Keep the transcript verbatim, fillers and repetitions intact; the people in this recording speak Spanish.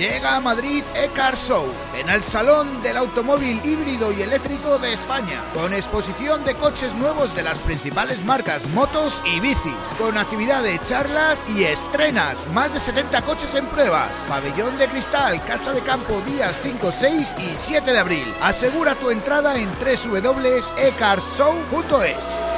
Llega a Madrid E-Car Show, en el Salón del Automóvil Híbrido y Eléctrico de España, con exposición de coches nuevos de las principales marcas, motos y bicis, con actividad de charlas y estrenas, más de setenta coches en pruebas, pabellón de cristal, casa de campo días cinco, seis y siete de abril. Asegura tu entrada en doble u doble u doble u punto e car show punto es.